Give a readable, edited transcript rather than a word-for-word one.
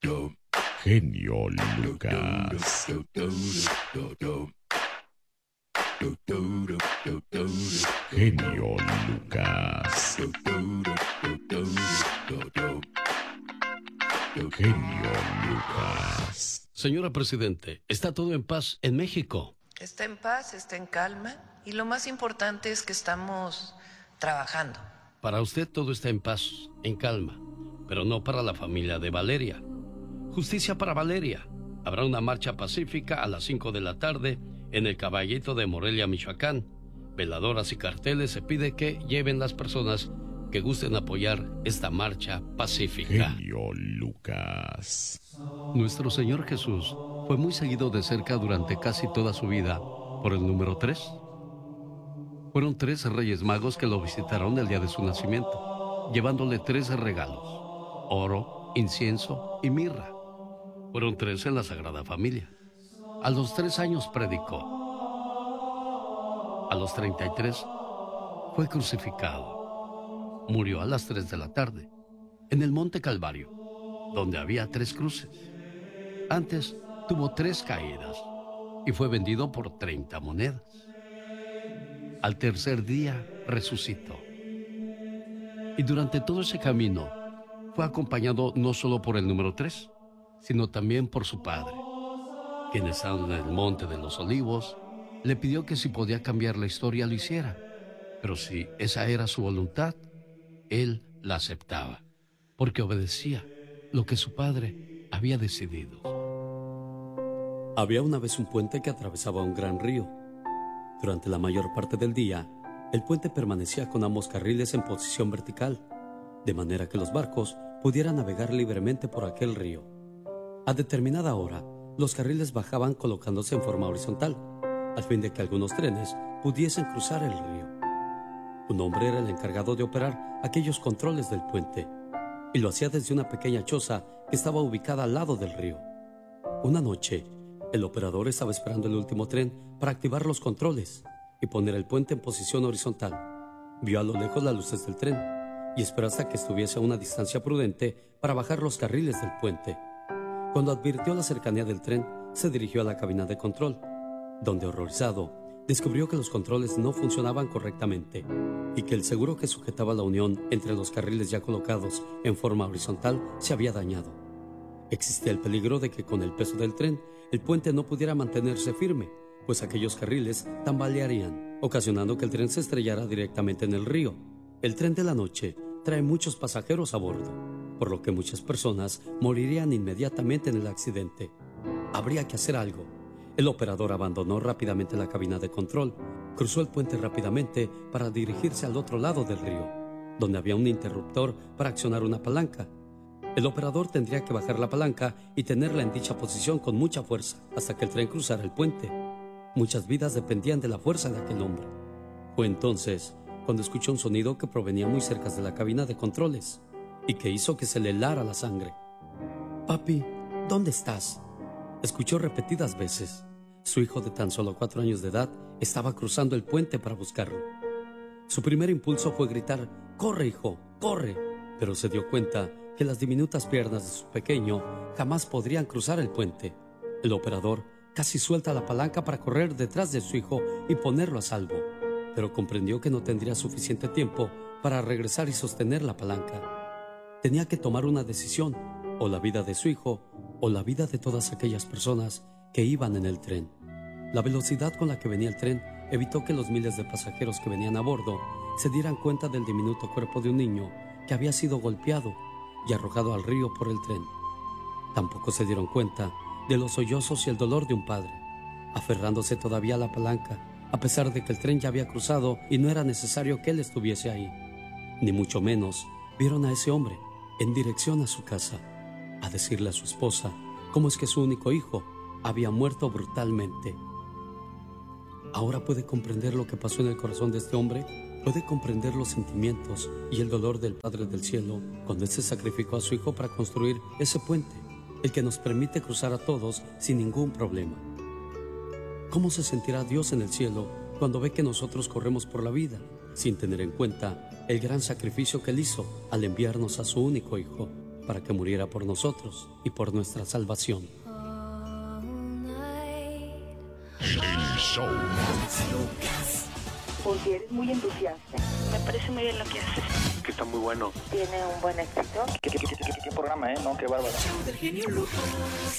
Genio Lucas. Genio Lucas. Genio Lucas. Señora Presidente, ¿está todo en paz en México? Está en paz, está en calma y lo más importante es que estamos trabajando. Para usted todo está en paz, en calma, pero no para la familia de Valeria. Justicia para Valeria. Habrá una marcha pacífica a las 5 de la tarde en el Caballito de Morelia, Michoacán. Veladoras y carteles se pide que lleven las personas que gusten apoyar esta marcha pacífica. Genio Lucas. Nuestro Señor Jesús fue muy seguido de cerca durante casi toda su vida por el número 3. Fueron 3 reyes magos que lo visitaron el día de su nacimiento, llevándole 3 regalos: oro, incienso y mirra. Fueron 3 en la Sagrada Familia. A los 3 años predicó. A los 33 fue crucificado. Murió a las 3 de la tarde, en el Monte Calvario, donde había 3 cruces. Antes tuvo 3 caídas y fue vendido por 30 monedas. Al tercer día resucitó. Y durante todo ese camino fue acompañado no solo por el número 3, sino también por su padre, quien estando en el Monte de los Olivos, le pidió que si podía cambiar la historia lo hiciera, pero si esa era su voluntad, él la aceptaba, porque obedecía lo que su padre había decidido. Había una vez un puente que atravesaba un gran río. Durante la mayor parte del día, el puente permanecía con ambos carriles en posición vertical, de manera que los barcos pudieran navegar libremente por aquel río. A determinada hora, los carriles bajaban colocándose en forma horizontal, al fin de que algunos trenes pudiesen cruzar el río. Un hombre era el encargado de operar aquellos controles del puente, y lo hacía desde una pequeña choza que estaba ubicada al lado del río. Una noche, el operador estaba esperando el último tren para activar los controles y poner el puente en posición horizontal. Vio a lo lejos las luces del tren y esperó hasta que estuviese a una distancia prudente para bajar los carriles del puente. Cuando advirtió la cercanía del tren, se dirigió a la cabina de control, donde, horrorizado, descubrió que los controles no funcionaban correctamente y que el seguro que sujetaba la unión entre los carriles ya colocados en forma horizontal se había dañado. Existía el peligro de que con el peso del tren el puente no pudiera mantenerse firme, pues aquellos carriles tambalearían, ocasionando que el tren se estrellara directamente en el río. El tren de la noche trae muchos pasajeros a bordo, por lo que muchas personas morirían inmediatamente en el accidente. Habría que hacer algo. El operador abandonó rápidamente la cabina de control, cruzó el puente rápidamente para dirigirse al otro lado del río, donde había un interruptor para accionar una palanca. El operador tendría que bajar la palanca y tenerla en dicha posición con mucha fuerza hasta que el tren cruzara el puente. Muchas vidas dependían de la fuerza de aquel hombre. Fue entonces cuando escuchó un sonido que provenía muy cerca de la cabina de controles y que hizo que se le helara la sangre. «Papi, ¿dónde estás?», escuchó repetidas veces. Su hijo de tan solo 4 años de edad estaba cruzando el puente para buscarlo. Su primer impulso fue gritar: «¡Corre, hijo, corre!», pero se dio cuenta que las diminutas piernas de su pequeño jamás podrían cruzar el puente. El operador casi suelta la palanca para correr detrás de su hijo y ponerlo a salvo, pero comprendió que no tendría suficiente tiempo para regresar y sostener la palanca. Tenía que tomar una decisión: o la vida de su hijo o la vida de todas aquellas personas que iban en el tren. La velocidad con la que venía el tren evitó que los miles de pasajeros que venían a bordo se dieran cuenta del diminuto cuerpo de un niño que había sido golpeado y arrojado al río por el tren. Tampoco se dieron cuenta de los sollozos y el dolor de un padre, aferrándose todavía a la palanca, a pesar de que el tren ya había cruzado y no era necesario que él estuviese ahí. Ni mucho menos vieron a ese hombre en dirección a su casa, a decirle a su esposa cómo es que su único hijo había muerto brutalmente. Ahora puede comprender lo que pasó en el corazón de este hombre. Puede comprender los sentimientos y el dolor del Padre del Cielo cuando él se sacrificó a su hijo para construir ese puente, el que nos permite cruzar a todos sin ningún problema. ¿Cómo se sentirá Dios en el cielo cuando ve que nosotros corremos por la vida sin tener en cuenta el gran sacrificio que él hizo al enviarnos a su único hijo? para que muriera por nosotros y por nuestra salvación. El show. Porque eres muy entusiasta. Me parece muy bien lo que haces. Que está muy bueno. Tiene un buen éxito. ¿Qué programa, no? Qué bárbaro.